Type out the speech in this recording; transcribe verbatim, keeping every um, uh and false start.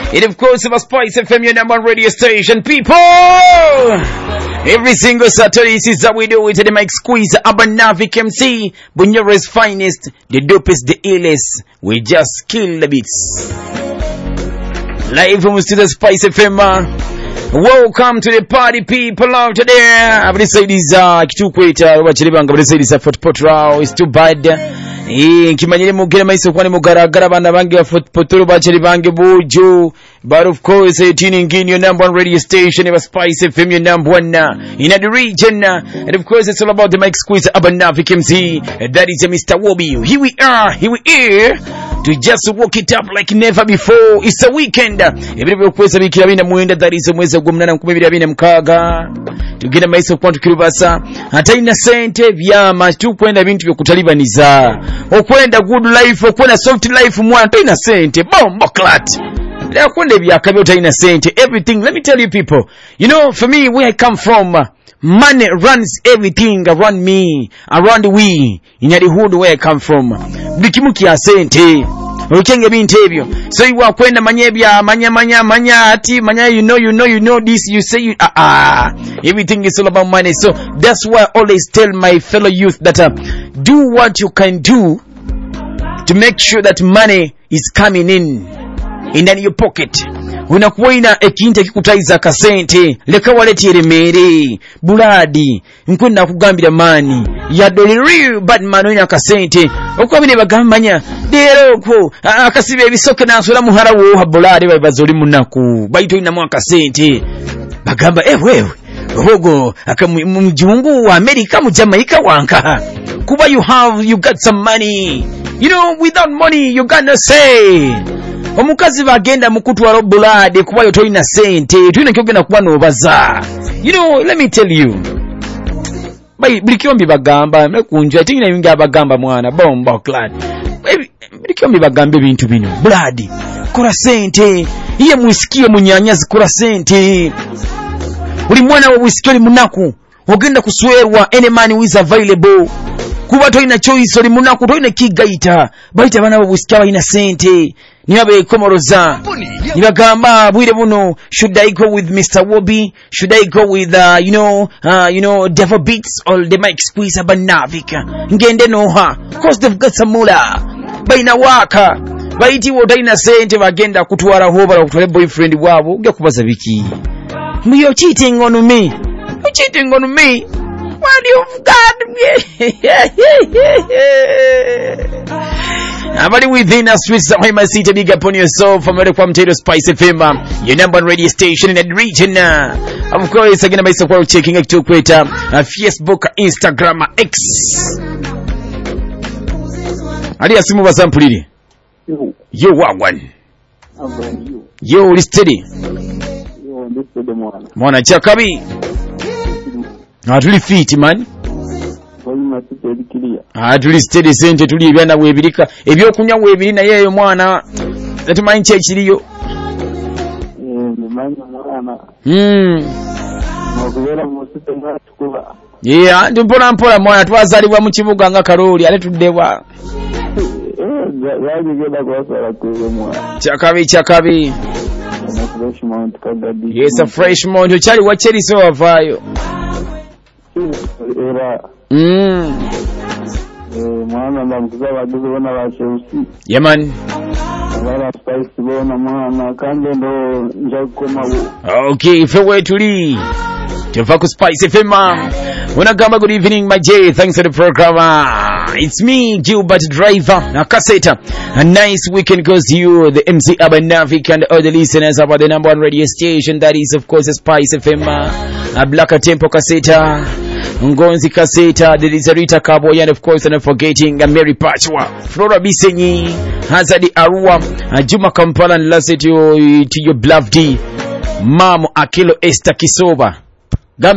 And of course, it was Spice F M, your number one radio station, people. Every single Saturday, this is how we do it. The mic squeeze, Abanavik M C, Bunyara's finest, the dopest, the illest. We just kill the beats. Live from the Spice F M. Welcome to the party, people out there. I'm going to say this, uh, Kitukweta, watch the bank. I'm going to say this, uh, Fort Potrao, it's too bad. Eh, kimanyire mugere maiso kwani mugaragara bana bange potoro bacheri bange buju. But of course, uh, tuning in your number one radio station, it was Spice F M, your number one uh, in the region. Uh, and of course, it's all about the mic squeeze, Abanavik M C. Uh, that is uh, Mister Wobby. Here we are, here we are, to just walk it up like never before. It's a weekend. Everybody kweza bikira bina muenda, that is mwezi gw'omunana nkumi abiri na mukaaga. Tugenda maiso kwantu kirubasa. Ataina sente byama tukwenda bintu byokutalibaniza. Okwenda good life, okwenda soft life, mwana taina sente. Bombo clat. Everything. Let me tell you people, you know, for me, where I come from, uh, money runs everything around me, around we, in the hood where I come from. Bikimuki asente. Ukenge bintebyo. So you are kwenda manyebya manya manya manya ati manya, you know you know you know this, you say you ah ah everything is all about money. So that's why I always tell my fellow youth that uh, do what you can do to make sure that money is coming in in your pocket. Unakuwa ina ekintu kikutaiza kasente leka waleti remere buladi nkwenda kugambira mani ya doliri bad man ina kasente okwabine bagambanya dero ko akasibe ebisoke nansula muhara wo buladi babazoli munaku baito ina mwa kasente bagamba eh wewe hogo akamujungu wa America mu Jamaica wanka kuba you have you got some money, you know, without money you got no say. Omukazi bagenda mukutwala bulade kuba yo toyina sente tuyina kyogenda kuba nobaza. You know, let me tell you, bai bilikyombi bagamba mekunja tingina yinga bagamba mwana bomba clan bilikyombi bagamba ebintu bino bulade kola sente iye muisikie munyanyazi kola sente. Uli mwana wa wisikeli munaku ogenda kuswerwa any man who is available kuba toyina choice oli munaku toyina kigaita baita bana wa wisikaba ina sente nibabe komoroza nibagamba bwire buno, should I go with Mister Wobby, should I go with uh, you know uh, you know Devil Beats or the mic squeeze Abanavik ngende noha cause they've got some mula baina waka baiti wotaina sente bagenda kutwara hobara kutwale boyfriend wabo ujja kubaza biki. You're cheating on me. You're cheating on me. What you've got me. Nobody within us with some my seat to big upon yourself from the Potato Spice F M, your number one radio station in the region. Of course, again, I'm also checking it to Twitter, Facebook, Instagram, X. Ali asimu basampuliri. Yo wagwan. Yo steady. Mwana chakabi. Atuli fit man. Atuli steady sente tuli byana webirika. Ebyo kunya webiri na yeyo mwana. Ati manche ekiriyo. Eh manya mwana. Mm. Nokubera musite ngatukuba. Yeah, ndi mpora mpora mwana twazalibwa mu kibuga nga Karoli ale tuddebwa. Eh yaje genda kwasala kuwe mwana. Chakabi chakabi. Yes, a fresh mount. Chali wacheri so wavayo. Era. Mm. Eh, mwana ndamkuza baduze bana ba Chelsea. Yeah man. Abara Spice bona mwana kanje ndo njakoma. Okay, ife wetuli. Tufa ku Spice F M. Unagamba good evening my J. Thanks for the program. It's me, Gilbert Driver. A cassette. A nice weekend goes you, the M C Abanavik and other listeners about the number one radio station. That is, of course, Spice F M. A Black Tempo cassette. Ngonzi cassette. There is a Rita Cowboy, and of course, I'm not forgetting a Mary Pachwa. Flora Bisenyi. Hazadi Arua. A Juma Kampala and last to your Bluff D. Mamo Akilo Esther Kisoba.